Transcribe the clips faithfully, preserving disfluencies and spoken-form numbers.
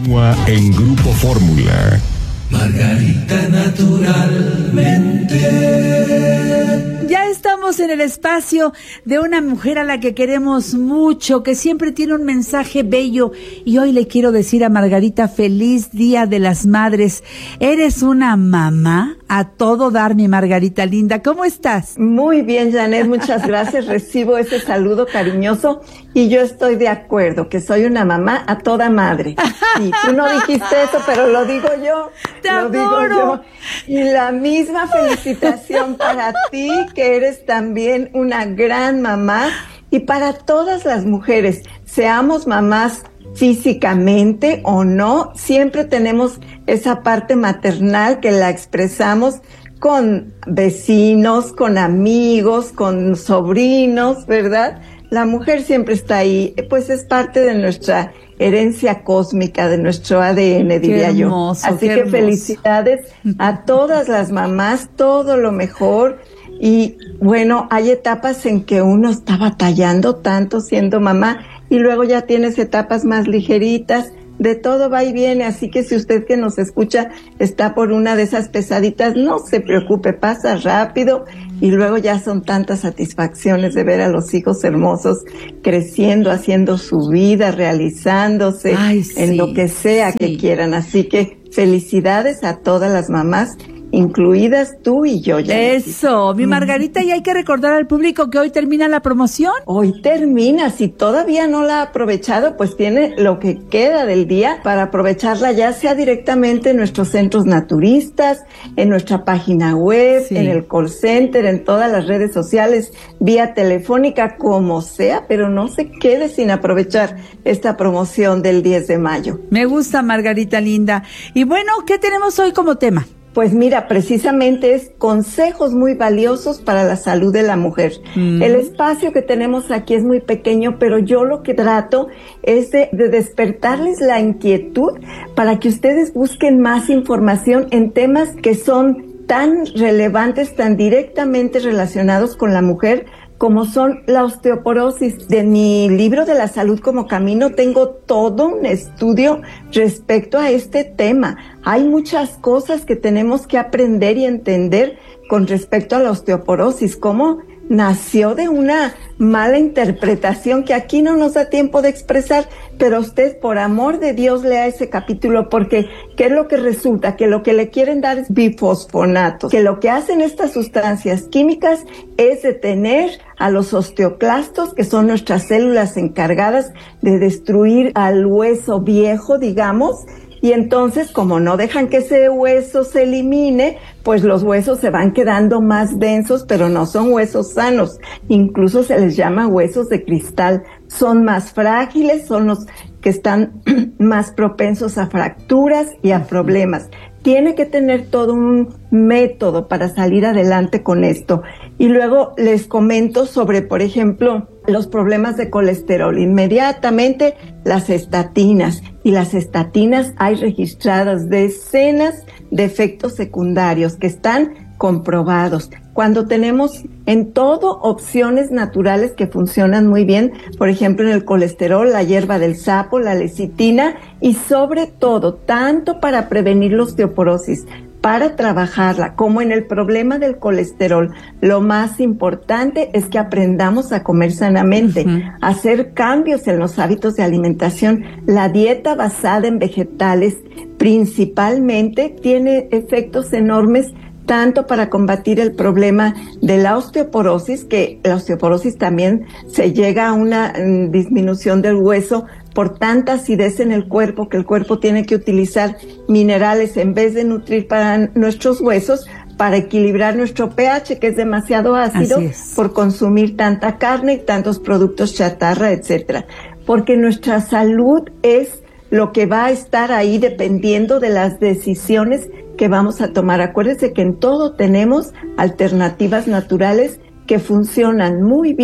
Continúa en Grupo Fórmula. Margarita naturalmente. Ya estamos en el espacio de una mujer a la que queremos mucho, que siempre tiene un mensaje bello. Y hoy le quiero decir a Margarita, feliz Día de las Madres. Eres una mamá a todo dar, mi Margarita linda. ¿Cómo estás? Muy bien, Janet, muchas gracias. Recibo ese saludo cariñoso y yo estoy de acuerdo que soy una mamá a toda madre. Sí, tú no dijiste eso, pero lo digo yo. ¡Te lo adoro! Digo yo. Y la misma felicitación para ti, que eres también una gran mamá, y para todas las mujeres, seamos mamás físicamente o no, siempre tenemos esa parte maternal que la expresamos con vecinos, con amigos, con sobrinos, ¿verdad? La mujer siempre está ahí, pues es parte de nuestra herencia cósmica, de nuestro A D N, diría qué yo. Hermoso, Así que hermoso. Felicidades a todas las mamás, todo lo mejor. Y bueno, hay etapas en que uno está batallando tanto siendo mamá y luego ya tienes etapas más ligeritas. De todo va y viene, así que si usted que nos escucha está por una de esas pesaditas, no se preocupe, pasa rápido y luego ya son tantas satisfacciones de ver a los hijos hermosos creciendo, haciendo su vida, realizándose. Ay, sí, en lo que sea sí. que quieran. Así que felicidades a todas las mamás, incluidas tú y yo. Ya Eso, mi Margarita, y hay que recordar al público que hoy termina la promoción. Hoy termina, si todavía no la ha aprovechado, pues tiene lo que queda del día para aprovecharla, ya sea directamente en nuestros centros naturistas, en nuestra página web, Sí. en el call center, en todas las redes sociales, vía telefónica, como sea, pero no se quede sin aprovechar esta promoción del diez de mayo. Me gusta, Margarita linda. Y bueno, ¿qué tenemos hoy como tema? Pues mira, precisamente es consejos muy valiosos para la salud de la mujer. Mm. El espacio que tenemos aquí es muy pequeño, pero yo lo que trato es de, de despertarles la inquietud para que ustedes busquen más información en temas que son tan relevantes, tan directamente relacionados con la mujer, como son la osteoporosis. De mi libro de la salud como camino tengo todo un estudio respecto a este tema. Hay muchas cosas que tenemos que aprender y entender con respecto a la osteoporosis, cómo nació de una mala interpretación que aquí no nos da tiempo de expresar, pero usted, por amor de Dios, lea ese capítulo, porque ¿qué es lo que resulta? Que lo que le quieren dar es bifosfonatos, que lo que hacen estas sustancias químicas es detener a los osteoclastos, que son nuestras células encargadas de destruir al hueso viejo, digamos. Y entonces, como no dejan que ese hueso se elimine, pues los huesos se van quedando más densos, pero no son huesos sanos. Incluso se les llama huesos de cristal. Son más frágiles, son los que están más propensos a fracturas y a problemas. Tiene que tener todo un método para salir adelante con esto. Y luego les comento sobre, por ejemplo, los problemas de colesterol. Inmediatamente las estatinas. Y las estatinas hay registradas decenas de efectos secundarios que están comprobados. Cuando tenemos en todo opciones naturales que funcionan muy bien, por ejemplo en el colesterol, la hierba del sapo, la lecitina, y sobre todo, tanto para prevenir la osteoporosis, para trabajarla, como en el problema del colesterol, lo más importante es que aprendamos a comer sanamente, uh-huh. a hacer cambios en los hábitos de alimentación. La dieta basada en vegetales principalmente tiene efectos enormes tanto para combatir el problema de la osteoporosis, que la osteoporosis también se llega a una mm, disminución del hueso por tanta acidez en el cuerpo, que el cuerpo tiene que utilizar minerales en vez de nutrir para nuestros huesos, para equilibrar nuestro pH, que es demasiado ácido, es. por consumir tanta carne y tantos productos chatarra, etcétera. Porque nuestra salud es lo que va a estar ahí dependiendo de las decisiones que vamos a tomar. Acuérdense que en todo tenemos alternativas naturales que funcionan muy bien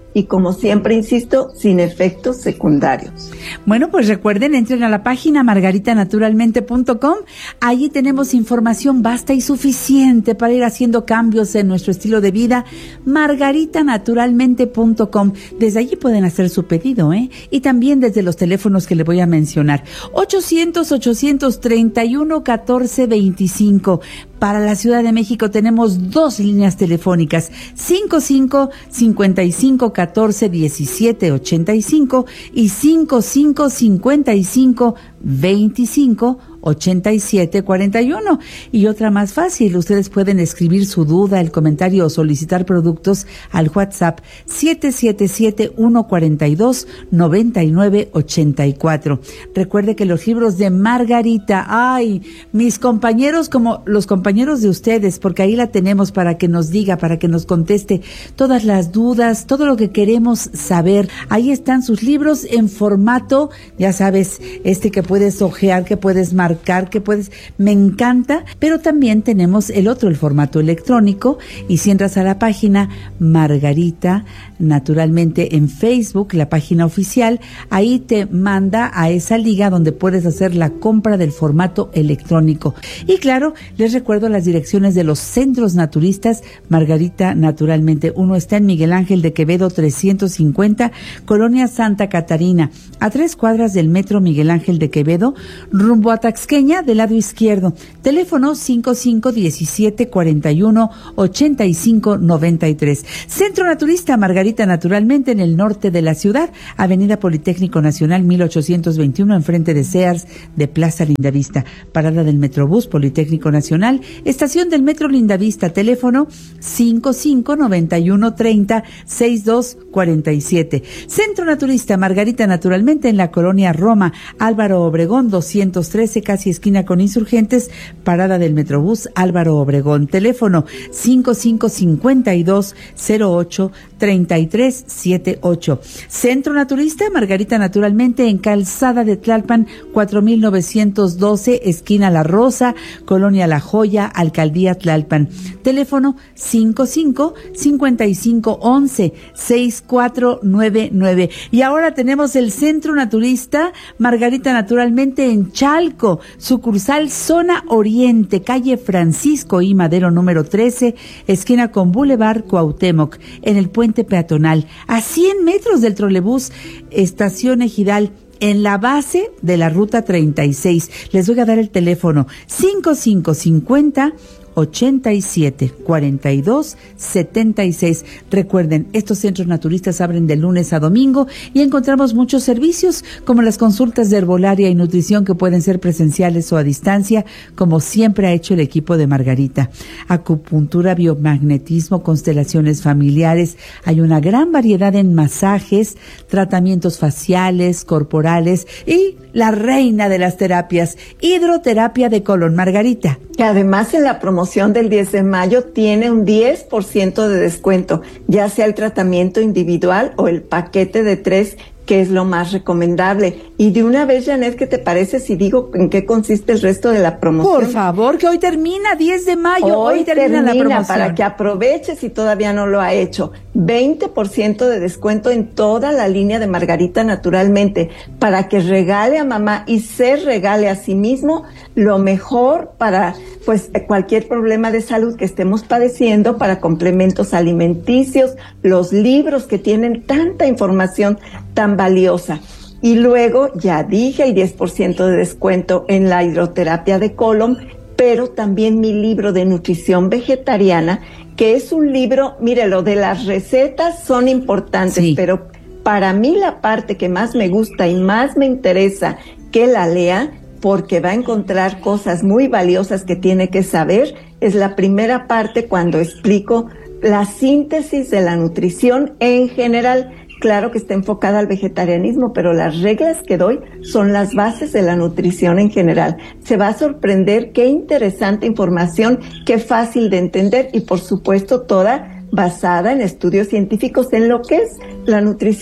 y, como siempre insisto, sin efectos secundarios. Bueno, pues recuerden, entren a la página margarita naturalmente punto com. Allí tenemos información basta y suficiente para ir haciendo cambios en nuestro estilo de vida. margarita naturalmente punto com. Desde allí pueden hacer su pedido, ¿eh? Y también desde los teléfonos que le voy a mencionar. ochocientos, ochocientos treinta y uno, catorce veinticinco. Para la Ciudad de México tenemos dos líneas telefónicas, cincuenta y cinco, cincuenta y cinco, catorce, diecisiete, ochenta y cinco y cincuenta y cinco, cincuenta y cinco, veinticinco, ochenta y siete, cuarenta y uno. Y otra más fácil, ustedes pueden escribir su duda, el comentario o solicitar productos al WhatsApp siete siete siete, uno cuatro dos, nueve nueve ocho cuatro. Recuerde que los libros de Margarita, ay, mis compañeros como los compañeros de ustedes, porque ahí la tenemos para que nos diga, para que nos conteste todas las dudas, todo lo que queremos saber. Ahí están sus libros en formato, ya sabes, este que puedes hojear, que puedes marcar, que puedes, me encanta, pero también tenemos el otro, el formato electrónico, y si entras a la página Margarita Naturalmente en Facebook, la página oficial, ahí te manda a esa liga donde puedes hacer la compra del formato electrónico. Y claro, les recuerdo las direcciones de los centros naturistas Margarita Naturalmente. Uno está en Miguel Ángel de Quevedo trescientos cincuenta, Colonia Santa Catarina, a tres cuadras del metro Miguel Ángel de Quevedo, rumbo a Taxqueña, del lado izquierdo. Teléfono cincuenta y cinco, diecisiete, cuarenta y uno, ochenta y cinco, noventa y tres. Centro Naturista Margarita Naturalmente en el norte de la ciudad, Avenida Politécnico Nacional mil ochocientos veintiuno, enfrente de Sears de Plaza Lindavista. Parada del Metrobús Politécnico Nacional, estación del Metro Lindavista. Teléfono cincuenta y cinco, noventa y uno, treinta, sesenta y dos, cuarenta y siete. Centro Naturista Margarita Naturalmente en la colonia Roma, Álvaro Obregón doscientos trece, casi esquina con Insurgentes, parada del Metrobús Álvaro Obregón. Teléfono cincuenta y cinco, cincuenta y dos, cero ocho, treinta y tres, setenta y ocho. Centro Naturista Margarita Naturalmente en Calzada de Tlalpan cuatro mil novecientos doce, esquina La Rosa, colonia La Joya, Alcaldía Tlalpan. Teléfono cincuenta y cinco, cincuenta y cinco, once, sesenta y cuatro noventa y nueve. Y ahora tenemos el Centro Naturista Margarita Naturalmente en Chalco, sucursal Zona Oriente, calle Francisco I. Madero número trece, esquina con Boulevard Cuauhtémoc, en el puente peatonal, a cien metros del trolebús Estación Ejidal, en la base de la ruta treinta y seis. Les voy a dar el teléfono cincuenta y cinco, cincuenta, ochenta y siete, cuarenta y dos, setenta y seis. Recuerden, estos centros naturistas abren de lunes a domingo y encontramos muchos servicios como las consultas de herbolaria y nutrición que pueden ser presenciales o a distancia, como siempre ha hecho el equipo de Margarita. Acupuntura, biomagnetismo, constelaciones familiares. Hay una gran variedad en masajes, tratamientos faciales, corporales y la reina de las terapias, hidroterapia de colon, Margarita. Que además en la promoción del diez de mayo tiene un diez por ciento de descuento, ya sea el tratamiento individual o el paquete de tres, que es lo más recomendable. Y de una vez, Janet, ¿qué te parece si digo en qué consiste el resto de la promoción? Por favor, que hoy termina, diez de mayo, hoy, hoy termina, termina la promoción. Para que aproveches si todavía no lo ha hecho. veinte por ciento de descuento en toda la línea de Margarita Naturalmente, para que regale a mamá y se regale a sí mismo lo mejor para pues cualquier problema de salud que estemos padeciendo, para complementos alimenticios, los libros que tienen tanta información tan valiosa. Y luego, ya dije, el diez por ciento de descuento en la hidroterapia de colon, pero también mi libro de nutrición vegetariana, que es un libro, mire, lo de las recetas son importantes, sí, pero para mí la parte que más me gusta y más me interesa que la lea, porque va a encontrar cosas muy valiosas que tiene que saber, es la primera parte cuando explico la síntesis de la nutrición en general. Claro que está enfocada al vegetarianismo, pero las reglas que doy son las bases de la nutrición en general. Se va a sorprender qué interesante información, qué fácil de entender y por supuesto toda basada en estudios científicos en lo que es la nutrición.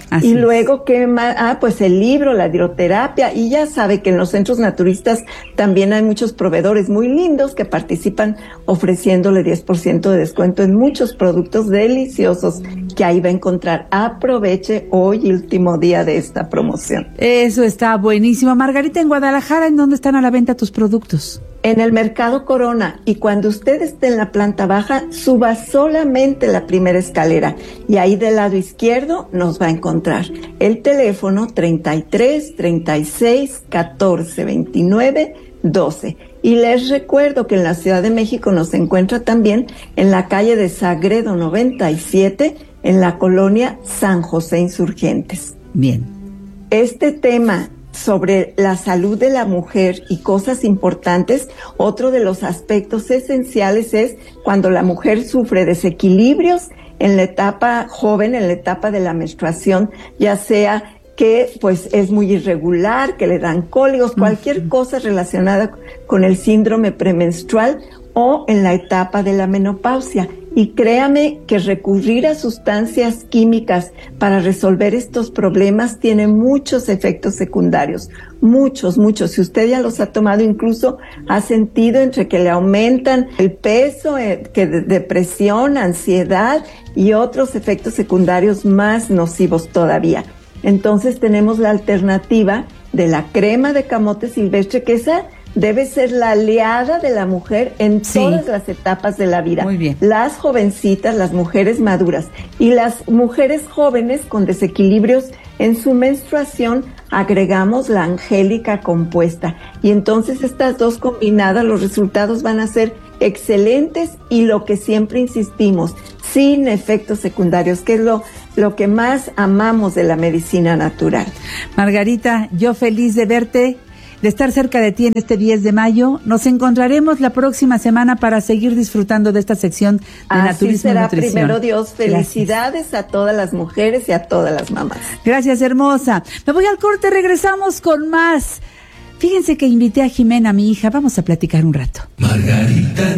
Así y luego, ¿qué más? Ah, pues el libro, la hidroterapia, y ya sabe que en los centros naturistas también hay muchos proveedores muy lindos que participan ofreciéndole diez por ciento de descuento en muchos productos deliciosos que ahí va a encontrar. Aproveche hoy, último día de esta promoción. Eso está buenísimo. Margarita, en Guadalajara, ¿en dónde están a la venta tus productos? En el Mercado Corona, y cuando usted esté en la planta baja, suba solamente la primera escalera y ahí del lado izquierdo nos va a encontrar. El teléfono treinta y tres, treinta y seis, catorce, veintinueve, doce. Y les recuerdo que en la Ciudad de México nos encuentra también en la calle de Sagredo noventa y siete, en la colonia San José Insurgentes. Bien. Este tema sobre la salud de la mujer y cosas importantes, otro de los aspectos esenciales es cuando la mujer sufre desequilibrios en la etapa joven, en la etapa de la menstruación, ya sea que pues es muy irregular, que le dan cólicos, cualquier uh-huh. cosa relacionada con el síndrome premenstrual o en la etapa de la menopausia. Y créame que recurrir a sustancias químicas para resolver estos problemas tiene muchos efectos secundarios, muchos, muchos. Si usted ya los ha tomado, incluso ha sentido entre que le aumentan el peso, eh, que de, depresión, ansiedad y otros efectos secundarios más nocivos todavía. Entonces tenemos la alternativa de la crema de camote silvestre, que esa debe ser la aliada de la mujer en sí. todas las etapas de la vida. Muy bien. Las jovencitas, las mujeres maduras y las mujeres jóvenes con desequilibrios en su menstruación, agregamos la angélica compuesta. Y entonces estas dos combinadas, los resultados van a ser excelentes y lo que siempre insistimos, sin efectos secundarios, que es lo, lo que más amamos de la medicina natural. Margarita, yo feliz de verte, de estar cerca de ti en este diez de mayo. Nos encontraremos la próxima semana para seguir disfrutando de esta sección de Así naturismo será, y nutrición. Primero Dios, felicidades Gracias. A todas las mujeres y a todas las mamás. Gracias, hermosa. Me voy al corte, regresamos con más. Fíjense que invité a Jimena, mi hija, vamos a platicar un rato. Margarita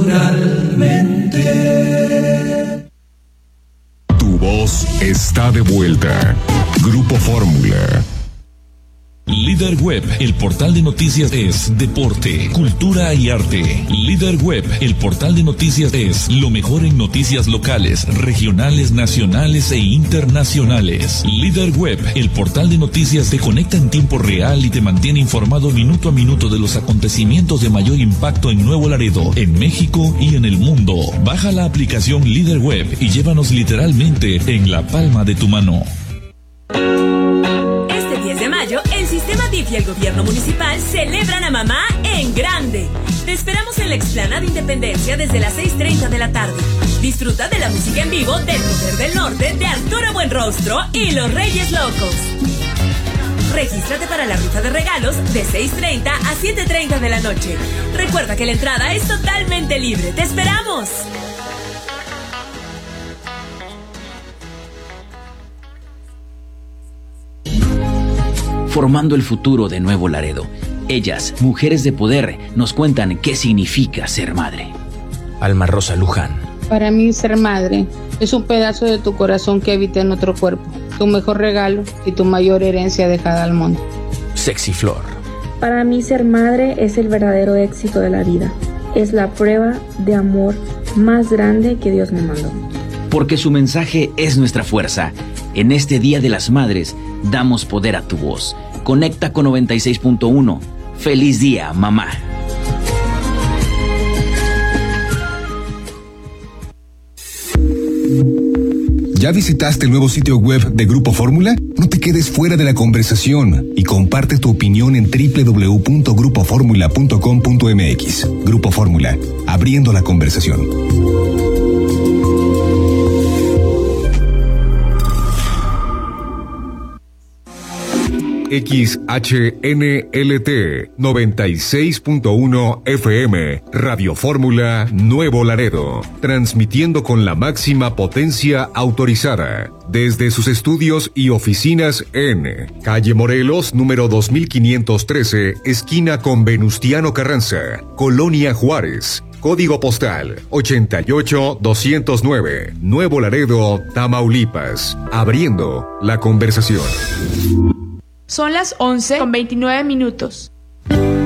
naturalmente. Tu voz está de vuelta. Grupo Fórmula. Líder Web, el portal de noticias es deporte, cultura y arte. Líder Web, el portal de noticias es lo mejor en noticias locales, regionales, nacionales e internacionales. Líder Web, el portal de noticias te conecta en tiempo real y te mantiene informado minuto a minuto de los acontecimientos de mayor impacto en Nuevo Laredo, en México y en el mundo. Baja la aplicación Líder Web y llévanos literalmente en la palma de tu mano. El Sistema D I F y el Gobierno Municipal celebran a mamá en grande. Te esperamos en la explanada Independencia desde las seis treinta de la tarde. Disfruta de la música en vivo del Poder del Norte de Arturo Buenrostro y los Reyes Locos. Regístrate para la rifa de regalos de seis treinta a siete treinta de la noche. Recuerda que la entrada es totalmente libre. ¡Te esperamos! Formando el futuro de Nuevo Laredo. Ellas, mujeres de poder, nos cuentan qué significa ser madre. Alma Rosa Luján. Para mí, ser madre es un pedazo de tu corazón que habita en otro cuerpo, tu mejor regalo y tu mayor herencia dejada al mundo. Sexy Flor. Para mí, ser madre es el verdadero éxito de la vida. Es la prueba de amor más grande que Dios me mandó. Porque su mensaje es nuestra fuerza. En este Día de las Madres, damos poder a tu voz. Conecta con noventa y seis punto uno. ¡Feliz día, mamá! ¿Ya visitaste el nuevo sitio web de Grupo Fórmula? No te quedes fuera de la conversación y comparte tu opinión en doble u doble u doble u punto grupo fórmula punto com punto m x. Grupo Fórmula, abriendo la conversación. X H N L T noventa y seis punto uno F M, Radio Fórmula Nuevo Laredo, transmitiendo con la máxima potencia autorizada, desde sus estudios y oficinas en Calle Morelos, número dos mil quinientos trece, esquina con Venustiano Carranza, Colonia Juárez, Código postal ochenta y ocho doscientos nueve, Nuevo Laredo, Tamaulipas. Abriendo la conversación. Son las once con veintinueve minutos.